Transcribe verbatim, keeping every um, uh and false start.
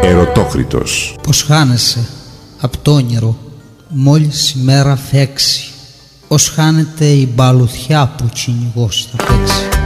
Ερωτόκριτος. Πως χάνεσαι απ' το όνειρο μόλις η μέρα φέξει, ως χάνεται η μπαλουθιά που ο κυνηγός θα παίξει.